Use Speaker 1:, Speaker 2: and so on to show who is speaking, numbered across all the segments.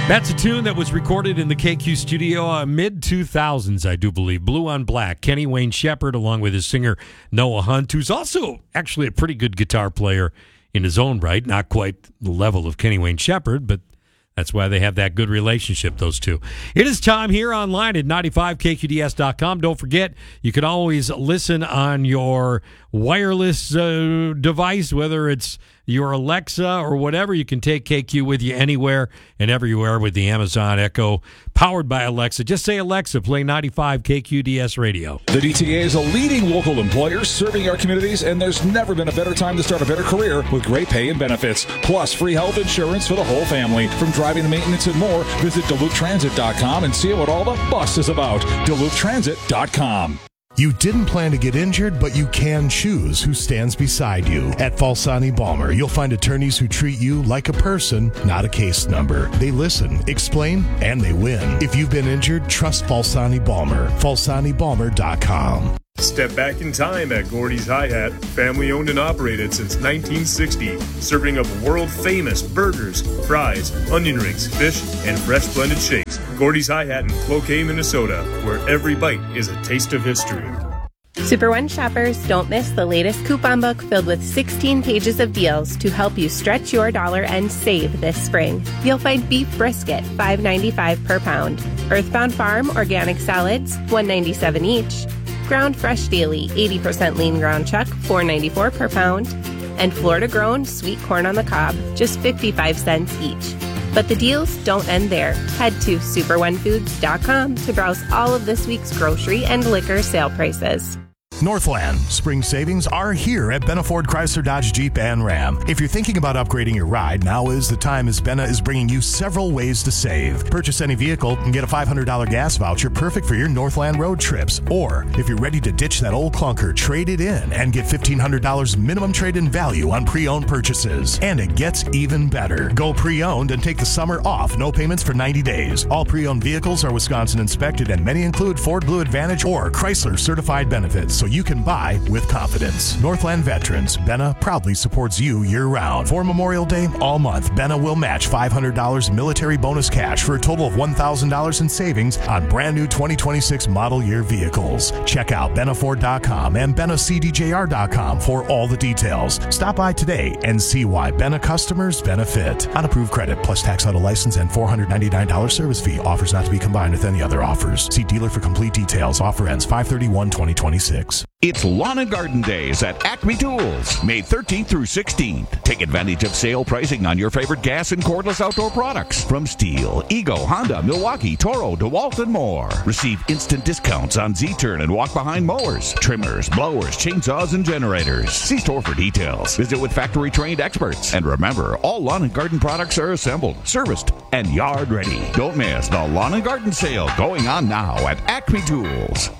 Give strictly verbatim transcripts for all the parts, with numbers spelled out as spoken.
Speaker 1: That's a tune that was recorded in the K Q studio uh, mid two thousands, I do believe. Blue on Black. Kenny Wayne Shepherd, along with his singer Noah Hunt, who's also actually a pretty good guitar player in his own right. Not quite the level of Kenny Wayne Shepherd, but that's why they have that good relationship, those two. It is time here online at ninety-five K Q D S dot com. Don't forget, you can always listen on your wireless uh, device, whether it's your Alexa or whatever. You can take K Q with you anywhere and everywhere with the Amazon Echo, powered by Alexa. Just say, Alexa, play ninety-five K Q D S radio.
Speaker 2: The D T A is a leading local employer serving our communities, and there's never been a better time to start a better career with great pay and benefits, plus free health insurance for the whole family. From driving to maintenance and more, visit Duluth Transit dot com and see what all the fuss is about. Duluth Transit dot com.
Speaker 3: You didn't plan to get injured, but you can choose who stands beside you. At Falsani Balmer, you'll find attorneys who treat you like a person, not a case number. They listen, explain, and they win. If you've been injured, trust Falsani Balmer. Falsani Balmer dot com.
Speaker 4: Step back in time at Gordy's Hi-Hat, family owned and operated since nineteen sixty, serving up world-famous burgers, fries, onion rings, fish, and fresh blended shakes. Gordy's Hi-Hat in Cloquet, Minnesota, where every bite is a taste of history.
Speaker 5: Super One shoppers, don't miss the latest coupon book filled with sixteen pages of deals to help you stretch your dollar and save this spring. You'll find beef brisket, five ninety-five per pound. Earthbound Farm organic salads, one ninety-seven each. Ground Fresh Daily, eighty percent lean ground chuck, four ninety-four per pound. And Florida grown sweet corn on the cob, just fifty-five cents each. But the deals don't end there. Head to super one foods dot com to browse all of this week's grocery and liquor sale prices.
Speaker 3: Northland spring savings are here at Benna Ford Chrysler Dodge Jeep and Ram. If you're thinking about upgrading your ride, now is the time, as Benna is bringing you several ways to save. Purchase any vehicle and get a five hundred dollars gas voucher perfect for your Northland road trips. Or if you're ready to ditch that old clunker, trade it in and get fifteen hundred dollars minimum trade-in value on pre-owned purchases. And it gets even better. Go pre-owned and take the summer off. No payments for ninety days. All pre-owned vehicles are Wisconsin inspected, and many include Ford Blue Advantage or Chrysler certified benefits, so you can buy with confidence. Northland Veterans, Benna proudly supports you year-round. For Memorial Day, all month, Benna will match five hundred dollars military bonus cash for a total of one thousand dollars in savings on brand new twenty twenty-six model year vehicles. Check out benna ford dot com and benna c d j r dot com for all the details. Stop by today and see why Benna customers benefit. Unapproved credit plus tax auto license and four hundred ninety-nine dollars service fee. Offers not to be combined with any other offers. See dealer for complete details. Offer ends five thirty-one twenty twenty-six.
Speaker 6: It's Lawn and Garden Days at Acme Tools, May thirteenth through sixteenth. Take advantage of sale pricing on your favorite gas and cordless outdoor products from Stihl, Ego, Honda, Milwaukee, Toro, DeWalt, and more. Receive instant discounts on Z-Turn and walk-behind mowers, trimmers, blowers, chainsaws, and generators. See store for details. Visit with factory-trained experts. And remember, all lawn and garden products are assembled, serviced, and yard-ready. Don't miss the Lawn and Garden Sale going on now at Acme Tools.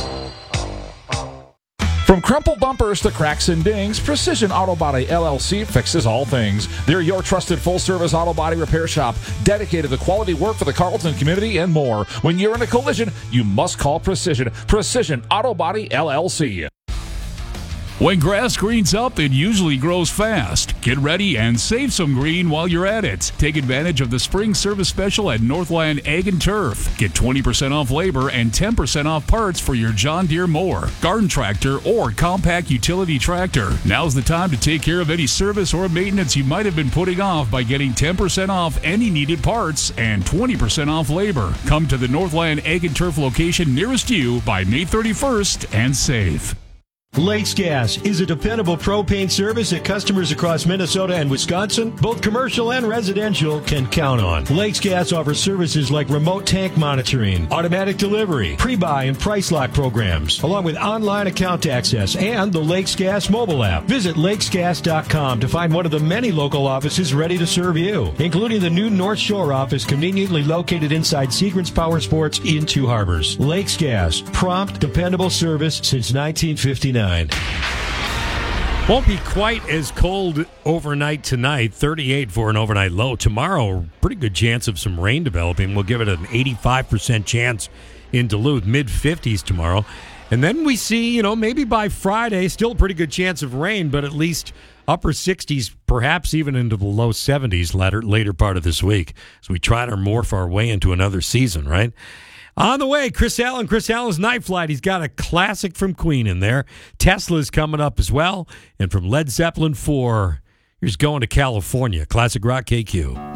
Speaker 2: From crumpled bumpers to cracks and dings, Precision Auto Body L L C fixes all things. They're your trusted full-service auto body repair shop, dedicated to quality work for the Carlton community and more. When you're in a collision, you must call Precision. Precision Auto Body L L C.
Speaker 7: When grass greens up, it usually grows fast. Get ready and save some green while you're at it. Take advantage of the spring service special at Northland Ag and Turf. Get twenty percent off labor and ten percent off parts for your John Deere mower, garden tractor, or compact utility tractor. Now's the time to take care of any service or maintenance you might have been putting off by getting ten percent off any needed parts and twenty percent off labor. Come to the Northland Ag and Turf location nearest you by May thirty-first and save.
Speaker 8: Lakes Gas is a dependable propane service that customers across Minnesota and Wisconsin, both commercial and residential, can count on. Lakes Gas offers services like remote tank monitoring, automatic delivery, pre-buy and price lock programs, along with online account access and the Lakes Gas mobile app. Visit lakes gas dot com to find one of the many local offices ready to serve you, including the new North Shore office conveniently located inside Sequence Power Sports in Two Harbors. Lakes Gas, prompt, dependable service since nineteen fifty-nine.
Speaker 1: Won't be quite as cold overnight tonight. thirty-eight for an overnight low. Tomorrow, pretty good chance of some rain developing. We'll give it an eighty-five percent chance in Duluth. mid fifties tomorrow. And then we see, you know, maybe by Friday, still a pretty good chance of rain, but at least upper sixties, perhaps even into the low seventies later, later part of this week as we try to morph our way into another season, right? On the way, Chris Allen, Chris Allen's Night Flight. He's got a classic from Queen in there. Tesla's coming up as well. And from Led Zeppelin four, here's Going to California. Classic Rock K Q.